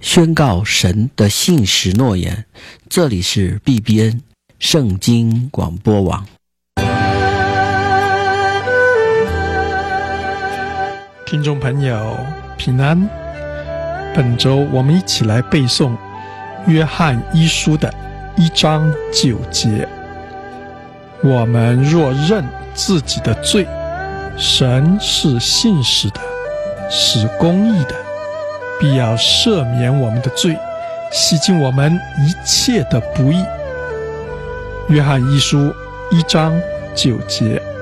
宣告神的信实诺言。这里是 BBN 圣经广播网。 听众朋友平安，本周我们一起来背诵约翰一书的1章9节。我们若认自己的罪，神是信实的，是公义的，必要赦免我们的罪，洗净我们一切的不义。约翰一书1章9节。